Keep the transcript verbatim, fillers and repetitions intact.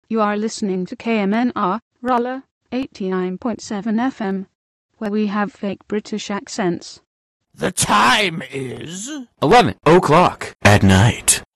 You are listening to K M N R, Rolla, eighty-nine point seven F M, where we have fake British accents. The time is eleven o'clock at night.